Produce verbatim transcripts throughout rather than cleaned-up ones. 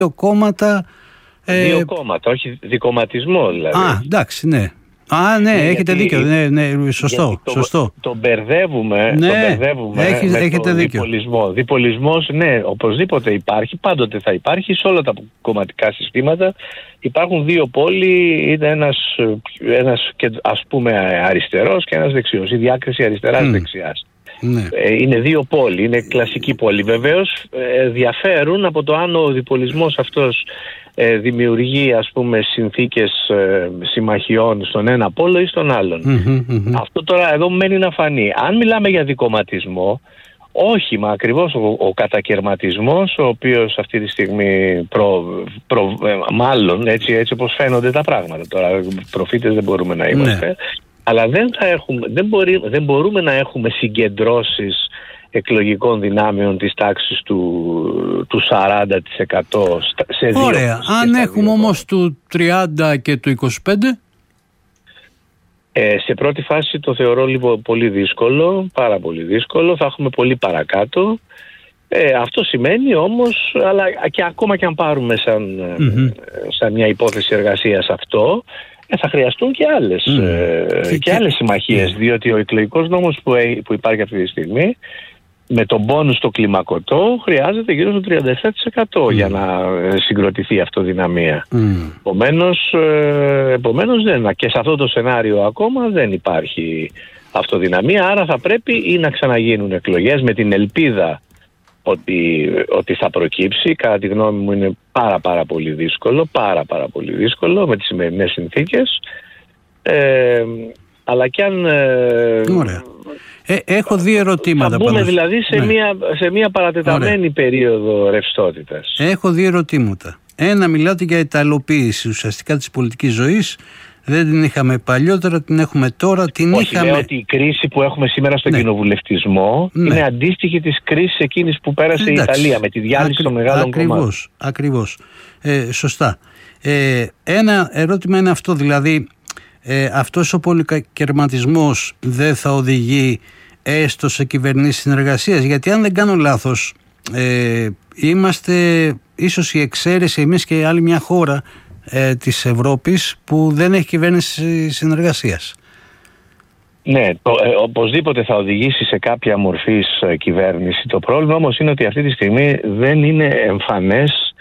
δύο κόμματα. Ε... Δύο κόμματα, όχι δικομματισμό δηλαδή. Α, εντάξει, ναι. Α, ναι, ναι, έχετε γιατί, δίκιο. Ναι, ναι, σωστό. Το, σωστό. το μπερδεύουμε, ναι, το μπερδεύουμε έχεις, με έχετε το δίκιο. διπολισμό. Διπολισμός, ναι, οπωσδήποτε υπάρχει, πάντοτε θα υπάρχει σε όλα τα κομματικά συστήματα. Υπάρχουν δύο πόλοι, είναι ένας, ένας ας πούμε αριστερός και ένας δεξιός. Η διάκριση αριστεράς-δεξιάς. Mm. Ναι. Είναι δύο πόλοι, είναι κλασική πόλη. Βεβαίως διαφέρουν από το αν ο διπολισμός αυτός ε, δημιουργεί ας πούμε συνθήκες ε, συμμαχιών στον ένα πόλο ή στον άλλον. Mm-hmm, mm-hmm. Αυτό τώρα εδώ μένει να φανεί. Αν μιλάμε για δικομματισμό, όχι, μα ακριβώς ο, ο κατακερματισμός, ο οποίος αυτή τη στιγμή προ, προ, ε, μάλλον έτσι, έτσι όπως φαίνονται τα πράγματα. Τώρα προφήτες δεν μπορούμε να είμαστε. Ναι. Αλλά δεν, θα έχουμε, δεν, μπορεί, δεν μπορούμε να έχουμε συγκεντρώσεις εκλογικών δυνάμεων της τάξης του, του σαράντα τοις εκατό σε δύο. Ωραία. Αν έχουμε όμως του τριάντα και του είκοσι πέντε. Ε, σε πρώτη φάση το θεωρώ λίγο πολύ δύσκολο, πάρα πολύ δύσκολο. Θα έχουμε πολύ παρακάτω. Ε, αυτό σημαίνει όμως, αλλά και ακόμα και αν πάρουμε σαν, mm-hmm. σαν μια υπόθεση εργασίας αυτό, θα χρειαστούν και άλλες, mm. ε, και άλλες συμμαχίες, yeah. διότι ο εκλογικός νόμος που, που υπάρχει αυτή τη στιγμή με τον πόνους στο κλιμακωτό χρειάζεται γύρω στο τριάντα επτά τοις εκατό mm. για να συγκροτηθεί η αυτοδυναμία. Mm. Επομένως, ε, επομένως δεν, και σε αυτό το σενάριο ακόμα δεν υπάρχει αυτοδυναμία, άρα θα πρέπει ή να ξαναγίνουν εκλογές με την ελπίδα Ότι, ότι θα προκύψει. Κατά τη γνώμη μου είναι πάρα πάρα πολύ δύσκολο, πάρα πάρα πολύ δύσκολο με τις σημερινές συνθήκες, ε, αλλά κι αν ε, Ωραία. Ε, έχω δύο ερωτήματα. Θα μπούμε πάντως. δηλαδή σε, ναι. μια, σε μια παρατεταμένη Ωραία. περίοδο ρευστότητας. Έχω δύο ερωτήματα. Ένα, μιλάτε για ιταλοποίηση ουσιαστικά της πολιτικής ζωής. Δεν την είχαμε παλιότερα, την έχουμε τώρα. Την Όχι, είχαμε... λέω ότι η κρίση που έχουμε σήμερα στον ναι. κοινοβουλευτισμό ναι. είναι αντίστοιχη της κρίσης εκείνης που πέρασε Εντάξει. η Ιταλία με τη διάλυση Ακρι... των μεγάλων ακριβώς, κομμάτων. Ακριβώς. Ε, σωστά. Ε, ένα ερώτημα είναι αυτό, δηλαδή ε, αυτός ο πολυκερματισμός δεν θα οδηγεί έστω σε κυβερνήσεις συνεργασίας? Γιατί αν δεν κάνω λάθος, ε, είμαστε ίσως η εξαίρεση εμείς και άλλη μια χώρα Ε, της Ευρώπης που δεν έχει κυβέρνηση συνεργασίας. Ναι, το, ε, οπωσδήποτε θα οδηγήσει σε κάποια μορφής ε, κυβέρνηση. Το πρόβλημα όμως είναι ότι αυτή τη στιγμή δεν είναι εμφανές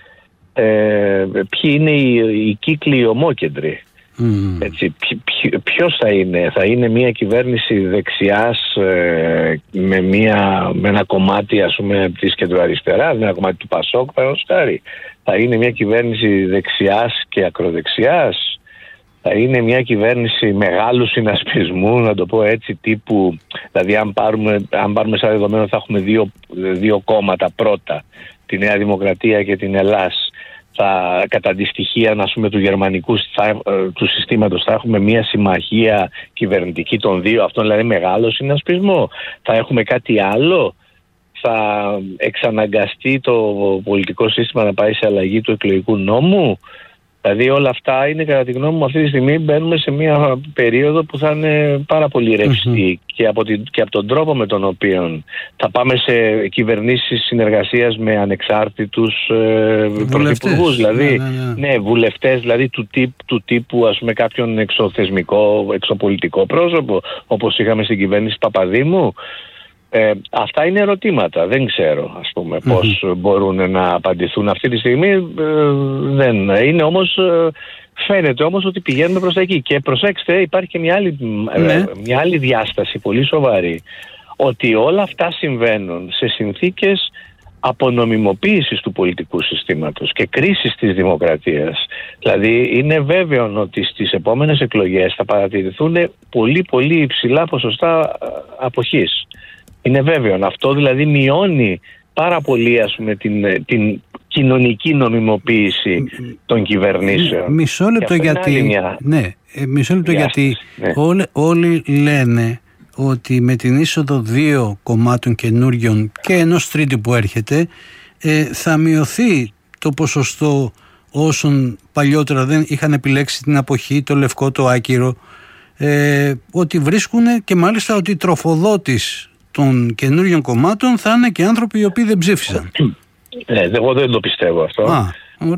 ε, ποιοι είναι οι, οι κύκλοι ομόκεντροι. Mm. Έτσι, ποιο, ποιος θα είναι? Θα είναι μια κυβέρνηση δεξιάς ε, με, μια, με ένα κομμάτι ας πούμε της κεντροαριστεράς, με ένα κομμάτι του Πασόκ παραδείγματος χάρη. Θα είναι μια κυβέρνηση δεξιάς και ακροδεξιάς. Θα είναι μια κυβέρνηση μεγάλου συνασπισμού, να το πω έτσι, τύπου, δηλαδή αν πάρουμε, αν πάρουμε σαν δεδομένο θα έχουμε δύο, δύο κόμματα πρώτα, τη Νέα Δημοκρατία και την Ελλάς. Θα, κατά τη στοιχεία ας πούμε, του γερμανικού θα, του συστήματος θα έχουμε μια συμμαχία κυβερνητική των δύο, αυτό δηλαδή μεγάλο συνασπισμό. Θα έχουμε κάτι άλλο? Θα εξαναγκαστεί το πολιτικό σύστημα να πάει σε αλλαγή του εκλογικού νόμου? Δηλαδή όλα αυτά είναι, κατά τη γνώμη μου, αυτή τη στιγμή μπαίνουμε σε μια περίοδο που θα είναι πάρα πολύ ρευστή mm-hmm. και, από την, και από τον τρόπο με τον οποίο θα πάμε σε κυβερνήσεις συνεργασίας με ανεξάρτητους ε, πρωθυπουργούς, δηλαδή ναι, ναι, ναι. ναι, βουλευτές δηλαδή του, τύπ, του τύπου ας πούμε κάποιον εξωθεσμικό, εξωπολιτικό πρόσωπο, όπως είχαμε στην κυβέρνηση Παπαδήμου. Ε, αυτά είναι ερωτήματα, δεν ξέρω ας πούμε mm-hmm. πώς μπορούν να απαντηθούν αυτή τη στιγμή, ε, δεν είναι όμως, ε, φαίνεται όμως ότι πηγαίνουμε προς τα εκεί. Και προσέξτε, υπάρχει και μια άλλη, mm-hmm. ε, μια άλλη διάσταση πολύ σοβαρή, ότι όλα αυτά συμβαίνουν σε συνθήκες απονομιμοποίησης του πολιτικού συστήματος και κρίσης της δημοκρατίας. Δηλαδή είναι βέβαιο ότι στις επόμενες εκλογές θα παρατηρηθούν πολύ πολύ υψηλά ποσοστά αποχής. Είναι βέβαιο. Αυτό δηλαδή μειώνει πάρα πολύ ας πούμε, την, την κοινωνική νομιμοποίηση των κυβερνήσεων. Μισό λεπτό γιατί, μια... ναι, μισό λεπτό γιατί ναι. όλοι, όλοι λένε ότι με την είσοδο δύο κομμάτων καινούριων και ενός τρίτου που έρχεται ε, θα μειωθεί το ποσοστό όσων παλιότερα δεν είχαν επιλέξει την αποχή, το λευκό, το άκυρο, ε, ότι βρίσκουν και μάλιστα ότι τροφοδότης των καινούριων κομμάτων θα είναι και άνθρωποι οι οποίοι δεν ψήφισαν. Ναι, εγώ δεν το πιστεύω αυτό. Α.